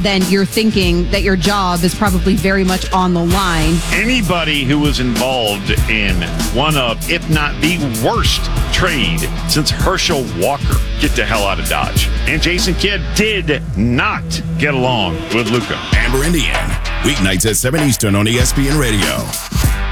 then you're thinking that your job is probably very much on the line. Anybody who was involved in one of, if not the worst trade since Herschel Walker, get the hell out of Dodge. And Jason Kidd did not get along with Luka. Amber Indian, weeknights at 7 Eastern on ESPN Radio.